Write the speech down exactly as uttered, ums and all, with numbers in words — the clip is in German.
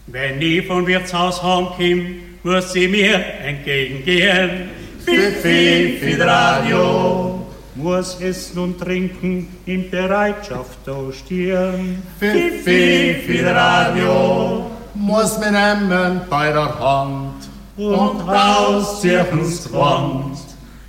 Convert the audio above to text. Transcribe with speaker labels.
Speaker 1: Wenn ich vom Wirtshaus heimkomme, muss sie mir entgegengehen. Pfiffi, Pfiffi, Radio. Muss essen und trinken in Bereitschaft da stehen.
Speaker 2: Pfiffi, Pfiffi, Radio. Muss mir nehmen bei der Hand
Speaker 1: und ausziehen ins Wand.